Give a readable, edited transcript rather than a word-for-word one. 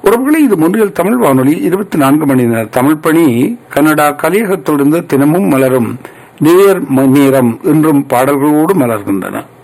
உறவுகளே, இது முன்றியல் தமிழ் வானொலி 24 மணி நேர தமிழ் பணி. கனடா கலியகத்திலிருந்து தினமும் மலரும் நேரம் இன்றும் பாடல்களோடு மலர்கின்றன.